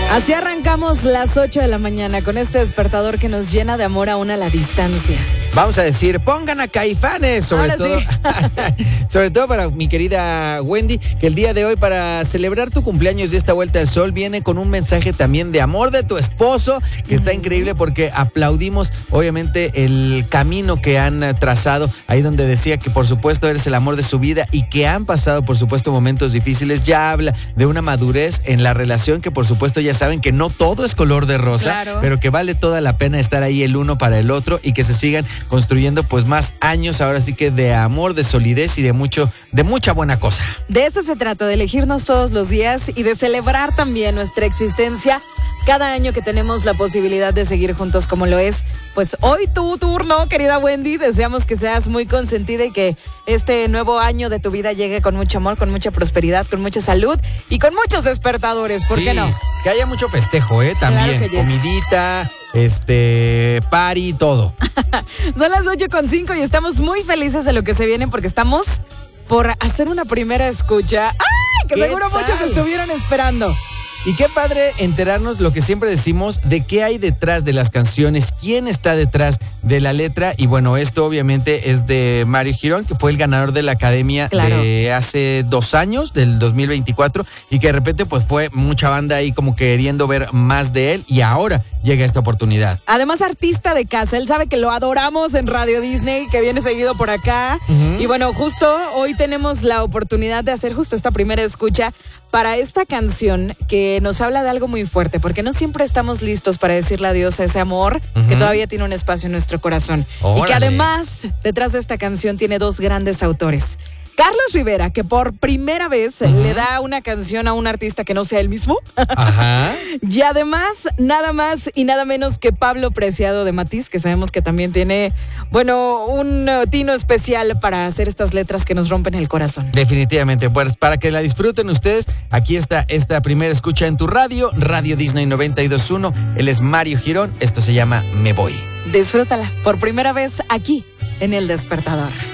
Así arrancamos las 8 de la mañana con este despertador que nos llena de amor aún a la distancia. Vamos a decir, pongan a Caifanes, sobre Ahora todo, sí. sobre todo para mi querida Wendy, que el día de hoy, para celebrar tu cumpleaños y esta vuelta al sol, viene con un mensaje también de amor de tu esposo, que está increíble porque aplaudimos, obviamente, el camino que han trazado, ahí donde decía que por supuesto eres el amor de su vida y que han pasado, por supuesto, momentos difíciles. Ya habla de una madurez en la relación que, por supuesto, ya saben que no todo es color de rosa, Claro. pero que vale toda la pena estar ahí el uno para el otro y que se sigan construyendo pues más años, ahora sí que de amor, de solidez y de mucha buena cosa. De eso se trata, de elegirnos todos los días y de celebrar también nuestra existencia cada año que tenemos la posibilidad de seguir juntos como lo es. Pues hoy tu turno, querida Wendy, deseamos que seas muy consentida y que este nuevo año de tu vida llegue con mucho amor, con mucha prosperidad, con mucha salud y con muchos despertadores, ¿por qué Sí, no? que haya mucho festejo, también, Claro que yes. Comidita, party, todo. Son las 8:05 y estamos muy felices de lo que se viene porque estamos por hacer una primera escucha. ¡Ay! Que ¿Qué seguro tal? muchos estuvieron esperando. Y qué padre enterarnos lo que siempre decimos de qué hay detrás de las canciones, quién está detrás de la letra. Y bueno, esto obviamente es de Mario Girón, que fue el ganador de la Academia Claro. de hace 2 años, del 2024, y que de repente pues fue mucha banda ahí como queriendo ver más de él y ahora llega esta oportunidad. Además, artista de casa, él sabe que lo adoramos en Radio Disney, que viene seguido por acá. Ujú. Y bueno, justo hoy tenemos la oportunidad de hacer justo esta primera escucha para esta canción que nos habla de algo muy fuerte, porque no siempre estamos listos para decirle adiós a ese amor que Ujú. todavía tiene un espacio en nuestro corazón. Y que Órale. además, detrás de esta canción tiene 2 grandes autores. Carlos Rivera, que por primera vez le da una canción a un artista que no sea él mismo. Ajá. Y además, nada más y nada menos que Pablo Preciado de Matiz, que sabemos que también tiene, bueno, un tino especial para hacer estas letras que nos rompen el corazón. Definitivamente, pues para que la disfruten ustedes, aquí está esta primera escucha en tu radio, Radio Disney 92.1. Él es Mario Girón, esto se llama Me Voy. Disfrútala por primera vez aquí en El Despertador.